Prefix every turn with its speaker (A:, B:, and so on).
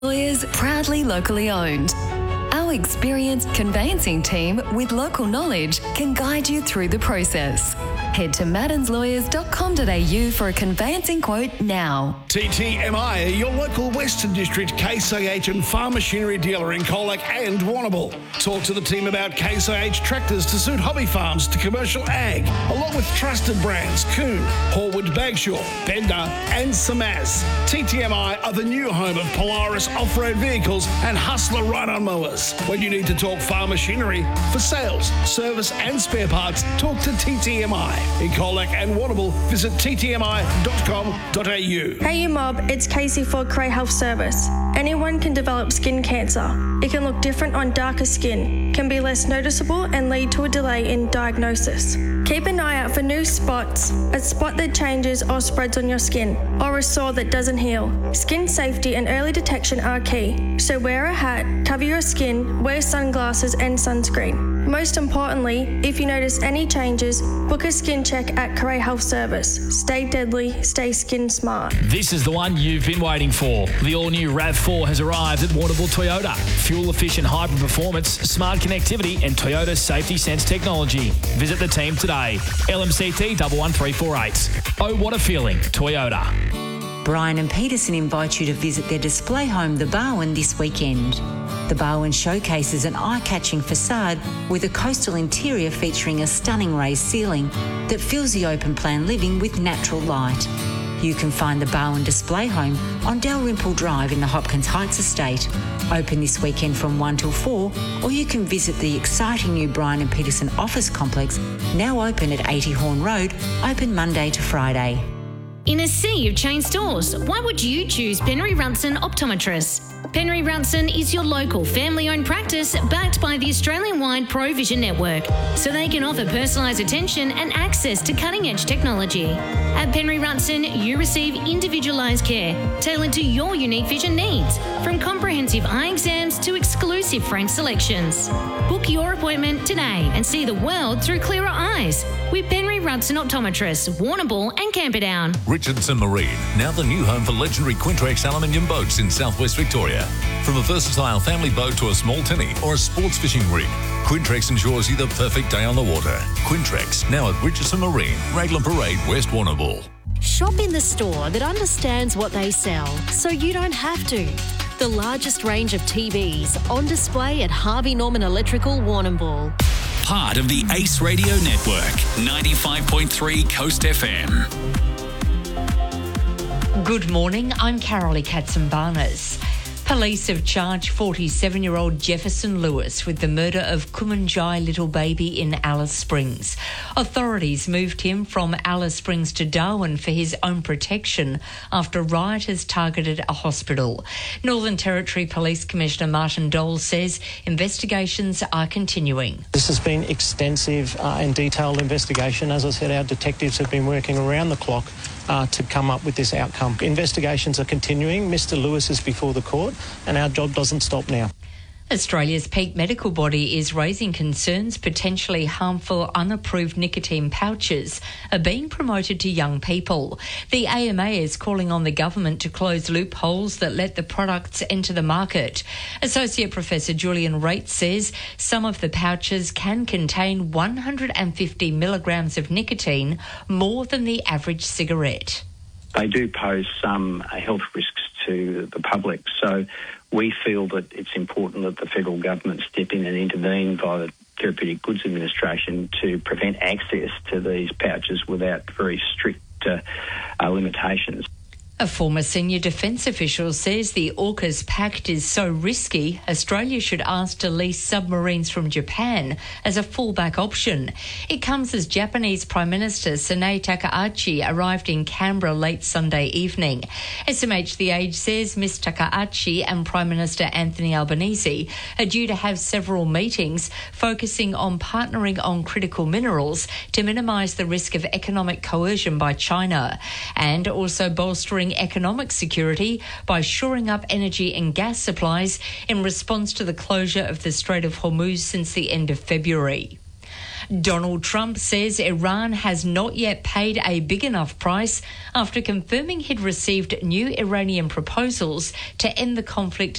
A: Lawyers, proudly locally owned. Our experienced conveyancing team with local knowledge can guide you through the process. Head to maddenslawyers.com.au for a conveyancing quote now.
B: TTMI, your local Western District Case IH and farm machinery dealer in Colac and Warrnambool. Talk to the team about Case IH tractors to suit hobby farms to commercial ag, along with trusted brands Kuhn, Horwood Bagshaw, Bender and Samaz. TTMI are the new home of Polaris off-road vehicles and Hustler ride-on mowers. When you need to talk farm machinery for sales, service and spare parts, talk to TTMI. In Colac and Warrnambool, visit ttmi.com.au.
C: Hey you mob, it's Casey for Cray Health Service. Anyone can develop skin cancer. It can look different on darker skin, can be less noticeable and lead to a delay in diagnosis. Keep an eye out for new spots, a spot that changes or spreads on your skin, or a sore that doesn't heal. Skin safety and early detection are key, so wear a hat, cover your skin, wear sunglasses and sunscreen. Most importantly, if you notice any changes, book a skin check at Cray Health Service. Stay deadly, stay skin smart.
D: This is the one you've been waiting for. The all-new RAV4 has arrived at Warrnambool Toyota. Fuel-efficient hybrid performance, smart connectivity and Toyota Safety Sense technology. Visit the team today. LMCT 11348. Oh, what a feeling. Toyota.
E: Brian and Peterson invite you to visit their display home, The Barwon, this weekend. The Barwon showcases an eye-catching facade with a coastal interior featuring a stunning raised ceiling that fills the open-plan living with natural light. You can find the Barwon display home on Dalrymple Drive in the Hopkins Heights estate. Open this weekend from 1 till 4, or you can visit the exciting new Brian and Peterson office complex, now open at 80 Horn Road, open Monday to Friday.
F: In a sea of chain stores, why would you choose Penry Runson Optometrists? Penry Runson is your local family-owned practice backed by the Australian-wide ProVision network, so they can offer personalised attention and access to cutting-edge technology. At Penry Runson, you receive individualised care tailored to your unique vision needs, from comprehensive eye exams to exclusive frame selections. Book your appointment today and see the world through clearer eyes with Penry Runson Optometrists, Warrnambool and Camperdown.
G: Richardson Marine, now the new home for legendary Quintrex aluminium boats in southwest Victoria. From a versatile family boat to a small tinny or a sports fishing rig, Quintrex ensures you the perfect day on the water. Quintrex, now at Richardson Marine, Raglan Parade, West Warrnambool.
H: Shop in the store that understands what they sell, so you don't have to. The largest range of TVs on display at Harvey Norman Electrical, Warrnambool.
I: Part of the Ace Radio Network, 95.3 Coast FM.
J: Good morning, I'm Carolee Katzenbarnes. Police have charged 47-year-old Jefferson Lewis with the murder of Kumanjai little baby in Alice Springs. Authorities moved him from Alice Springs to Darwin for his own protection after rioters targeted a hospital. Northern Territory Police Commissioner Martin Dole says investigations are continuing.
K: This has been extensive and detailed investigation. As I said, our detectives have been working around the clock to come up with this outcome. Investigations are continuing. Mr. Lewis is before the court and our job doesn't stop now.
J: Australia's peak medical body is raising concerns potentially harmful unapproved nicotine pouches are being promoted to young people. The AMA is calling on the government to close loopholes that let the products enter the market. Associate Professor Julian Raitt says some of the pouches can contain 150 milligrams of nicotine, more than the average cigarette.
L: They do pose some health risks to the public, so we feel that it's important that the federal government step in and intervene via the Therapeutic Goods Administration to prevent access to these pouches without very strict limitations.
J: A former senior defence official says the AUKUS pact is so risky, Australia should ask to lease submarines from Japan as a fallback option. It comes as Japanese Prime Minister Sanae Takaichi arrived in Canberra late Sunday evening. SMH The Age says Ms Takaichi and Prime Minister Anthony Albanese are due to have several meetings focusing on partnering on critical minerals to minimise the risk of economic coercion by China, and also bolstering economic security by shoring up energy and gas supplies in response to the closure of the Strait of Hormuz since the end of February. Donald Trump says Iran has not yet paid a big enough price after confirming he'd received new Iranian proposals to end the conflict